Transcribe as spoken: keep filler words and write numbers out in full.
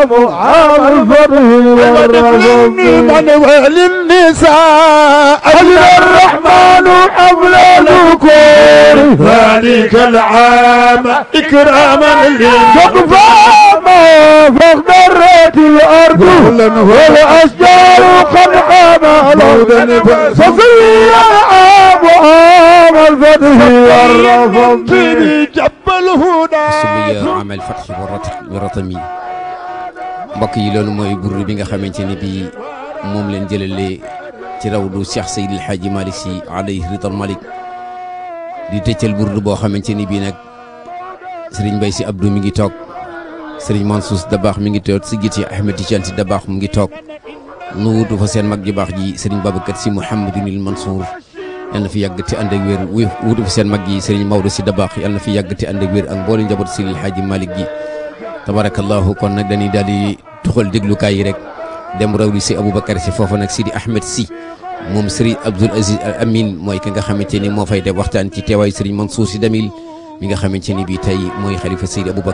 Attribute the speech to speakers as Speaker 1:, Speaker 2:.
Speaker 1: عام الفضل والرفض وللنساء أجل الرحمن حفل الذكور ذلك العام إكراما للتقفى ما فاخضرت الأرض والأشجار قد حملوا فصيا عام عام الفتح والرفض جبل هدى
Speaker 2: سمي عام الفتح والرتم mbokk yi loolu mooy burdu bi nga xamante ni bii moom leen jëlale ci rawdu Cheikh Seydil Hadji Malick Sy alayhi ridal Malick di tëccal burdu boo xamante ni bii nag Serigne Mbaye Sy Abdou mi ngi toog Serigne Mansour Dabakh mi ngi toog si giti Ahmed Tidiane Sy Dabakh mu ngi toog nu wutu fa seen mag ji baax ji Serigne Babacar Sy Mouhamadunil Mansour yal na fi yàgg te ànd ak wér wutu fa seen mag ji Serigne Maodo Sy Dabakh yal na fi yàgg te ànd ak wér ak mboolem njaboot Seydil Hadji Malick ji tabarakallahu kon nag dañuy daal di tuxal déglukaay yi rek dem rawli si Aboubacar Sy foofa nag Sidi Ahmed Sy moom Serigne Abdoul Aziz Al Amin mooy ki nga xamante ni moo fay def waxtaan ci teewaayu Serigne Mansour Sy Damil mi nga xamante ni bii tey mooy xalifa Seydi Aboubacar